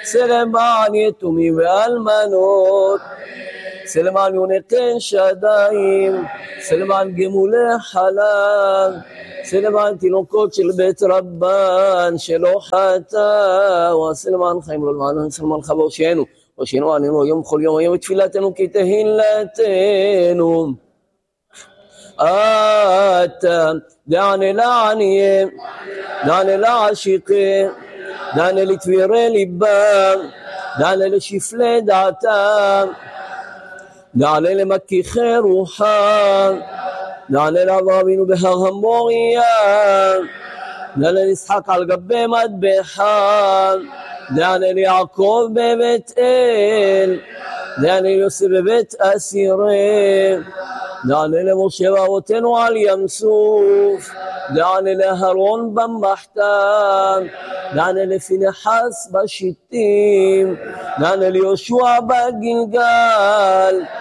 סלמן יתומים ואלמנות, סלמן יונתן שדיים, סלמן גמולי חלב, סלמן תינוקות של בית רבן שלא חטא, וסלמן חיים לו למענו, סלמן חווה הושיענו, הושיענו עלינו יום כל יום, היום תפילתנו כי תהילתנו. אתה דענה לעניים, דענה לעשירים, דענה לתבירי ליבם, דענה לשפלי דעתם, דענה למכיחי רוחם, דענה לאברהם אבינו בהר המוריה, דענה ליצחק על גבי מטבחם, דענה ליעקב בבית אל, דענה ליוסף בבית אסירים, דענה למשה ואבותינו על ים סוף, דענה לאהרון במחתן, דענה לפנחס בשיטים, דענה ליהושע בגלגל,